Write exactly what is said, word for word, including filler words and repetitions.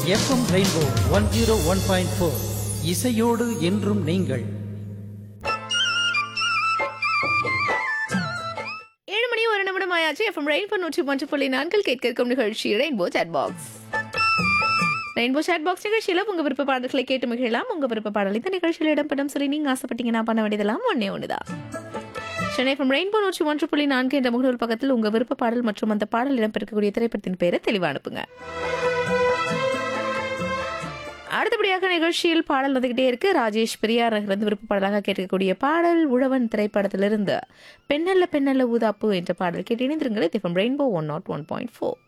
FM rainbow one zero one point four இசையோடு என்றும் நீங்கள். ஏழு மணி ஒரு நிமிடம் ஆயாச்சு. எஃப்எம் ரெயின்போ நூற்றி ஒன்று புள்ளி நான்கில் கேட்க இருக்கும் நிகழ்ச்சி rainbow chat box. Rainbow chat box நிகழ்ச்சியில் உங்க விருப்ப பாடல்களை கேட்டு மகிழலாம். உங்க விருப்ப பாடல் இந்த நிகழ்ச்சியில் இடம்பெறும் சொல்லி நீங்க ஆசைப்பட்டீங்கன்னா பண்ண வேண்டியதெல்லாம் ஒன்னே ஒண்ணுதான். சென்னை எஃப்எம் ரெயின்போ நூற்றி ஒன்று புள்ளி நான்கு என்ற முகநூல் பக்கத்தில் உங்க விருப்ப பாடல் மற்றும் அந்த பாடல் இடம்பெறக்கூடிய திரைப்படத்தின் பெயரை தெளிவா அனுப்புங்க. அடுத்தபடியாக நிகழ்ச்சியில் பாடல் வந்துகிட்டே இருக்கு. ராஜேஷ் பெரியார் இருந்து விருப்ப பாடலாக கேட்கக்கூடிய பாடல் உழவன் திரைப்படத்திலிருந்து பெண்ணல்ல பெண்ணல்ல ஊதாப்பு என்ற பாடல் கேட்டு இணைந்திருங்கள். FM rainbow one not one point four.